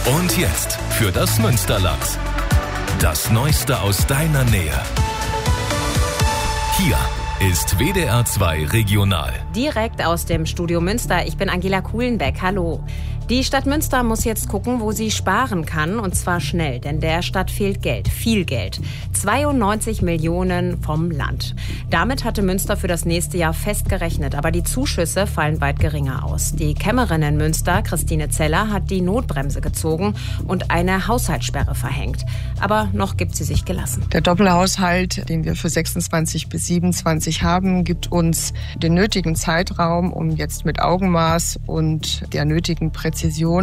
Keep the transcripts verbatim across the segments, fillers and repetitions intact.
Und jetzt für das Münsterland. Das Neueste aus deiner Nähe. Hier ist W D R zwei Regional. Direkt aus dem Studio Münster. Ich bin Angela Kuhlenbeck. Hallo. Die Stadt Münster muss jetzt gucken, wo sie sparen kann, und zwar schnell, denn der Stadt fehlt Geld, viel Geld. zweiundneunzig Millionen vom Land. Damit hatte Münster für das nächste Jahr festgerechnet, aber die Zuschüsse fallen weit geringer aus. Die Kämmerin in Münster, Christine Zeller, hat die Notbremse gezogen und eine Haushaltssperre verhängt. Aber noch gibt sie sich gelassen. Der Doppelhaushalt, den wir für sechsundzwanzig bis siebenundzwanzig haben, gibt uns den nötigen Zeitraum, um jetzt mit Augenmaß und der nötigen Präzision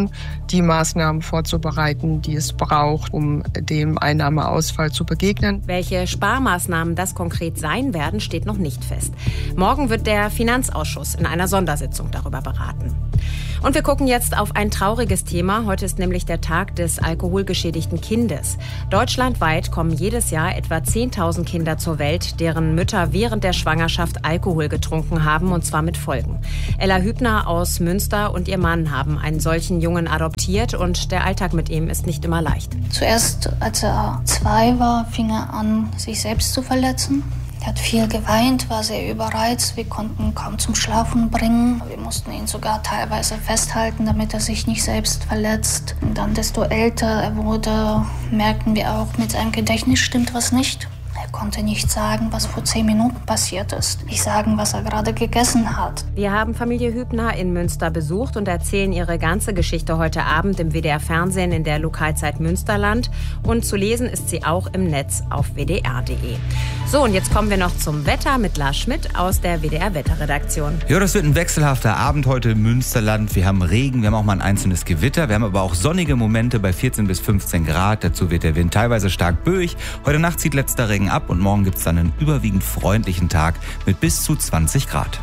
die Maßnahmen vorzubereiten, die es braucht, um dem Einnahmeausfall zu begegnen. Welche Sparmaßnahmen das konkret sein werden, steht noch nicht fest. Morgen wird der Finanzausschuss in einer Sondersitzung darüber beraten. Und wir gucken jetzt auf ein trauriges Thema. Heute ist nämlich der Tag des alkoholgeschädigten Kindes. Deutschlandweit kommen jedes Jahr etwa zehntausend Kinder zur Welt, deren Mütter während der Schwangerschaft Alkohol getrunken haben, und zwar mit Folgen. Ella Hübner aus Münster und ihr Mann haben einen solchen Jungen adoptiert, und der Alltag mit ihm ist nicht immer leicht. Zuerst, als er zwei war, fing er an, sich selbst zu verletzen. Er hat viel geweint, war sehr überreizt. Wir konnten ihn kaum zum Schlafen bringen. Wir mussten ihn sogar teilweise festhalten, damit er sich nicht selbst verletzt. Und dann, desto älter er wurde, merkten wir auch, mit seinem Gedächtnis stimmt was nicht. Er konnte nicht sagen, was vor zehn Minuten passiert ist. Nicht sagen, was er gerade gegessen hat. Wir haben Familie Hübner in Münster besucht und erzählen ihre ganze Geschichte heute Abend im W D R-Fernsehen in der Lokalzeit Münsterland. Und zu lesen ist sie auch im Netz auf w d r punkt d e. So, und jetzt kommen wir noch zum Wetter mit Lars Schmidt aus der W D R-Wetterredaktion. Ja, das wird ein wechselhafter Abend heute im Münsterland. Wir haben Regen, wir haben auch mal ein einzelnes Gewitter. Wir haben aber auch sonnige Momente bei vierzehn bis fünfzehn Grad. Dazu wird der Wind teilweise stark böig. Heute Nacht zieht letzter Regen ab und morgen gibt es dann einen überwiegend freundlichen Tag mit bis zu zwanzig Grad.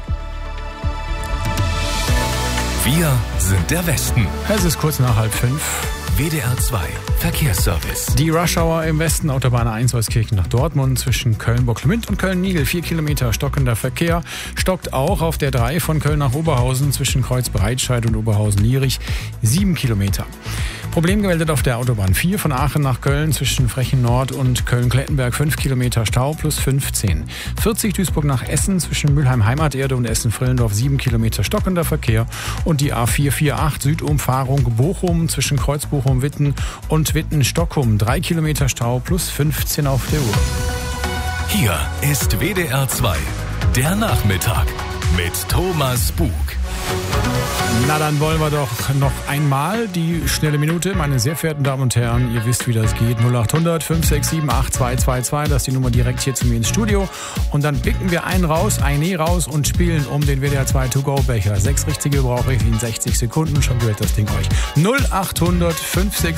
Wir sind der Westen. Es ist kurz nach halb fünf. W D R zwei Verkehrsservice. Die Rush-Hour im Westen, Autobahn eins Euskirchen nach Dortmund zwischen Köln-Bocklemünd und Köln-Niegel. Vier Kilometer stockender Verkehr. Stockt auch auf der drei von Köln nach Oberhausen zwischen Kreuz-Breitscheid und Oberhausen-Lierich. Sieben Kilometer. Problem gemeldet auf der Autobahn vier von Aachen nach Köln zwischen Frechen Nord und Köln-Klettenberg. fünf Kilometer Stau plus fünfzehn. vierzig Duisburg nach Essen zwischen Mülheim Heimaterde und Essen-Frillendorf. sieben Kilometer stockender Verkehr. Und die A vier vierundvierzig Südumfahrung Bochum zwischen Kreuzbochum-Witten und Witten-Stockholm. drei Kilometer Stau plus fünfzehn auf der Uhr. Hier ist W D R zwei, der Nachmittag mit Thomas Bug. Na, dann wollen wir doch noch einmal die schnelle Minute. Meine sehr verehrten Damen und Herren, ihr wisst, wie das geht. null acht hundert fünf sechs sieben acht zwei zwei zwei, das ist die Nummer direkt hier zu mir ins Studio. Und dann picken wir einen raus, eine raus und spielen um den W D R zwei To-Go-Becher. Sechs richtige brauche ich in sechzig Sekunden, schon gehört das Ding euch. null acht hundert fünf sechs